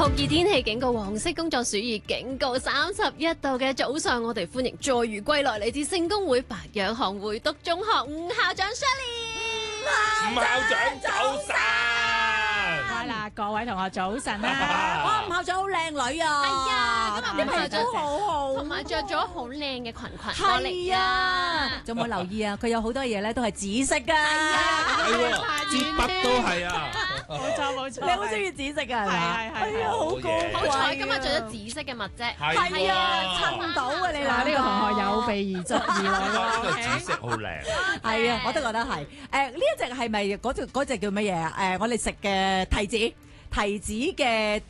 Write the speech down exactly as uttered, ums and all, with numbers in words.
酷熱天氣警告、黃色工作暑熱警告，三十一度嘅早上，我哋歡迎再遇歸來，嚟自聖公會白楊行會督中學吳校長 Shirley。 吳校長早晨， 係啦，各位同學早晨啦！哇，吳校長好靚女啊！ 係啊，今日啲皮膚好好， 同埋着咗好靚嘅裙裙。 係啊，仲有冇留意啊？佢有好多嘢咧都係紫色㗎。係啊， 係喎，支筆都係啊！ 冇錯冇錯，你好中意紫色㗎係嘛？ 係係哎呀，好高！好彩今日着咗紫色嘅襪啫。 係啊，襯到啊你嗱，呢個同學有備而質而來呢個紫色好靚。 係啊，我都覺得係。誒呢一隻係咪嗰隻嗰隻叫乜嘢啊？誒我哋食嘅提子。提子嘅